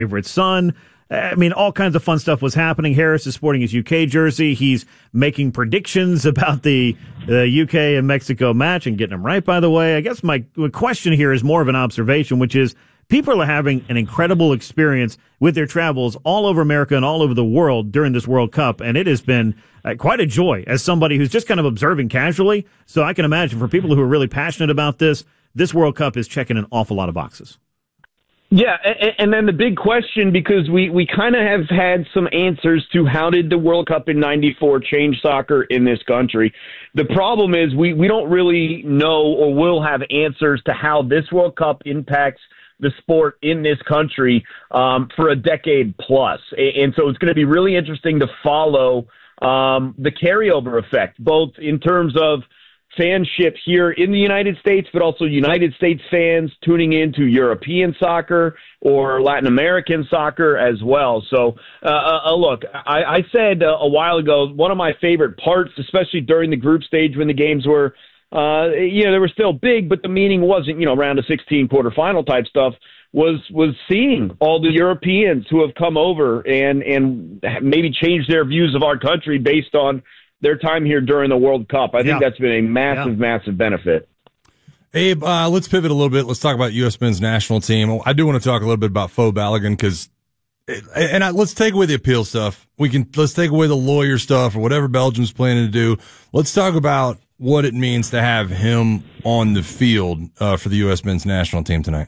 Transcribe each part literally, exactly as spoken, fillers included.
favorite son. I mean, all kinds of fun stuff was happening. Harris is sporting his U K jersey. He's making predictions about the, the U K and Mexico match and getting them right, by the way. I guess my question here is more of an observation, which is people are having an incredible experience with their travels all over America and all over the world during this World Cup, and it has been uh, quite a joy as somebody who's just kind of observing casually. So I can imagine for people who are really passionate about this, this World Cup is checking an awful lot of boxes. Yeah, and, and then the big question, because we, we kind of have had some answers to how did the World Cup in ninety-four change soccer in this country. The problem is we, we don't really know or will have answers to how this World Cup impacts the sport in this country um, for a decade plus. And so it's going to be really interesting to follow um, the carryover effect, both in terms of fanship here in the United States, but also United States fans tuning into European soccer or Latin American soccer as well. So, uh, uh, look, I, I said uh, a while ago, one of my favorite parts, especially during the group stage when the games were, uh, you know, they were still big, but the meaning wasn't, you know, round of sixteen quarterfinal type stuff, was was seeing all the Europeans who have come over and, and maybe changed their views of our country based on their time here during the World Cup. I think yeah. that's been a massive, yeah. massive benefit. Abe, uh, let's pivot a little bit. Let's talk about U S men's national team. I do want to talk a little bit about Fo Balogun because, and I, let's take away the appeal stuff. We can let's take away the lawyer stuff or whatever Belgium's planning to do. Let's talk about what it means to have him on the field uh, for the U S men's national team tonight.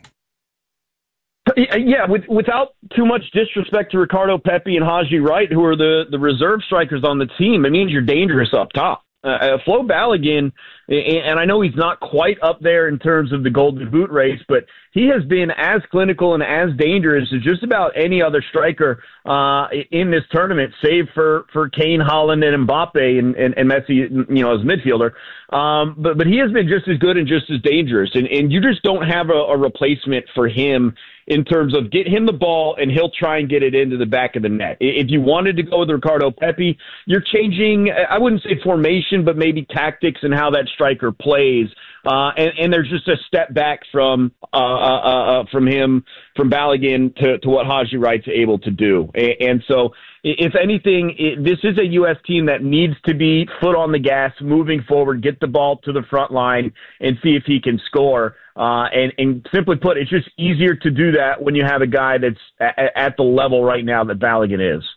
Yeah, with, without too much disrespect to Ricardo Pepi and Haji Wright, who are the, the reserve strikers on the team, it means you're dangerous up top. Uh, Flo Balogun, and I know he's not quite up there in terms of the Golden Boot race, but he has been as clinical and as dangerous as just about any other striker uh, in this tournament, save for, for Kane, Haaland, and Mbappe and, and, and Messi, you know, as midfielder. Um, but, but he has been just as good and just as dangerous, and, and you just don't have a, a replacement for him in terms of get him the ball and he'll try and get it into the back of the net. If you wanted to go with Ricardo Pepi, you're changing, I wouldn't say formation, but maybe tactics and how that striker plays. Uh, and, and there's just a step back from uh, uh, uh, from him, from Balogun to, to what Haji Wright's able to do. And, and so, if anything, it, this is a U S team that needs to be foot on the gas, moving forward, get the ball to the front line, and see if he can score. Uh, and, and simply put, it's just easier to do that when you have a guy that's at, at the level right now that Balogun is.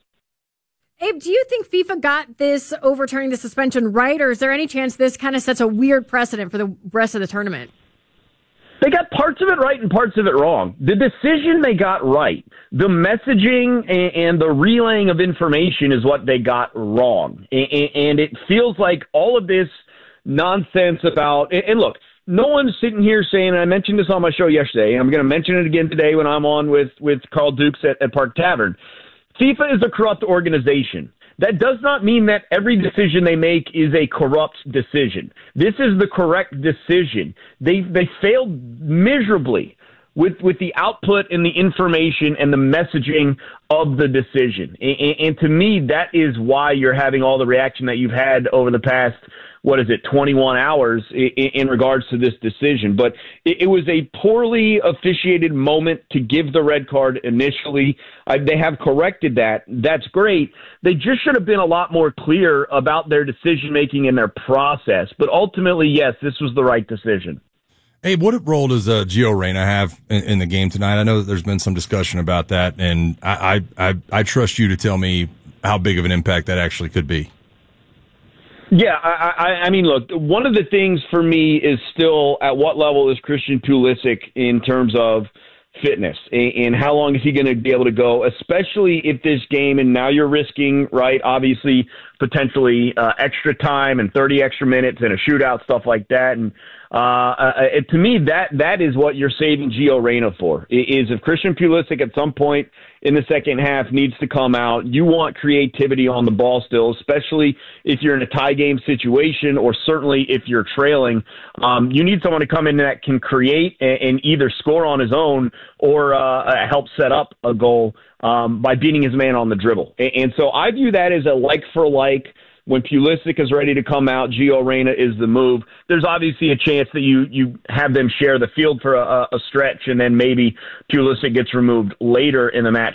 Abe, do you think FIFA got this overturning the suspension right, or is there any chance this kind of sets a weird precedent for the rest of the tournament? They got parts of it right and parts of it wrong. The decision they got right. The messaging and the relaying of information is what they got wrong. And it feels like all of this nonsense about, and look, no one's sitting here saying, and I mentioned this on my show yesterday, and I'm going to mention it again today when I'm on with, with Carl Dukes at, at Park Tavern. FIFA is a corrupt organization. That does not mean that every decision they make is a corrupt decision. This is the correct decision. They they failed miserably with, with the output and the information and the messaging of the decision. And, and to me, that is why you're having all the reaction that you've had over the past, what is it, twenty-one hours in, in regards to this decision. But it, it was a poorly officiated moment to give the red card initially. Uh, they have corrected that. That's great. They just should have been a lot more clear about their decision-making and their process. But ultimately, yes, this was the right decision. Hey, what role does uh, Gio Reyna have in, in the game tonight? I know that there's been some discussion about that, and I, I, I, I trust you to tell me how big of an impact that actually could be. Yeah, I, I, I mean, look, one of the things for me is still at what level is Christian Pulisic in terms of fitness and, and how long is he going to be able to go, especially if this game, and now you're risking, right, obviously, potentially uh, extra time and thirty extra minutes and a shootout, stuff like that. And uh, uh, it, to me, that that is what you're saving Gio Reyna for, is if Christian Pulisic at some point in the second half needs to come out, you want creativity on the ball still, especially if you're in a tie game situation or certainly if you're trailing. Um, you need someone to come in that can create and, and either score on his own or uh, help set up a goal um, by beating his man on the dribble. And, and so I view that as a like-for-like when Pulisic is ready to come out, Gio Reyna is the move. There's obviously a chance that you you have them share the field for a, a stretch, and then maybe Pulisic gets removed later in the match.